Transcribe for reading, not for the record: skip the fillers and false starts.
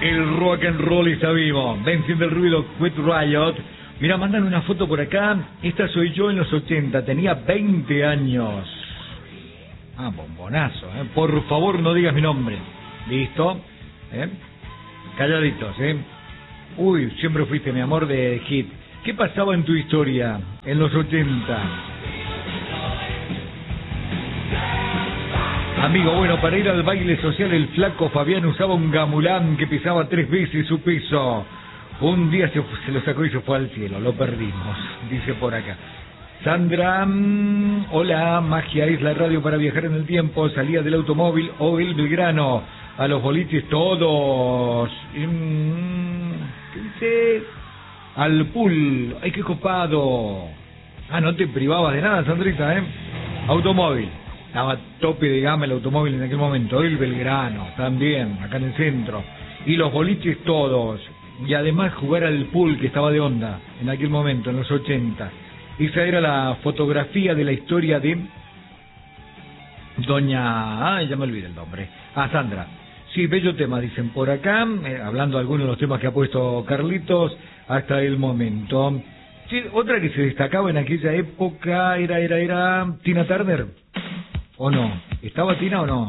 El rock and roll está vivo. Venciendo el ruido, Quit Riot. Mira, mandan una foto por acá. Esta soy yo en los 80. Tenía 20 años. Ah, bombonazo, ¿eh? Por favor, no digas mi nombre. ¿Listo? Calladitos, ¿eh? Uy, siempre fuiste mi amor de hit. ¿Qué pasaba en tu historia en los 80? Amigo, bueno, para ir al baile social el flaco Fabián usaba un gamulán que pesaba 3 veces su peso. Un día se lo sacó y se fue al cielo, lo perdimos, dice por acá. Sandra, hola, Magia es la radio para viajar en el tiempo, salía del automóvil o el Belgrano, a los boliches todos. ¿Qué dice? Al pool, ay, qué copado. Ah, no te privabas de nada, Sandrita, ¿eh? Automóvil. Estaba tope de gama el automóvil en aquel momento. El Belgrano, también, acá en el centro. Y los boliches todos. Y además jugar al pool, que estaba de onda en aquel momento, en los 80. Esa era la fotografía de la historia de doña... ya me olvidé el nombre. Sandra. Sí, bello tema, dicen por acá. Hablando de algunos de los temas que ha puesto Carlitos hasta el momento. Sí, otra que se destacaba en aquella época era Tina Turner. ¿O no? ¿Estaba Tina o no?